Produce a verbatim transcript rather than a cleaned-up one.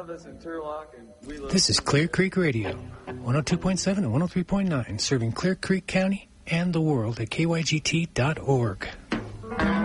love this Interlock, and we love This is Clear Creek Radio, one oh two point seven and one oh three point nine, serving Clear Creek County and the world at K Y G T dot org.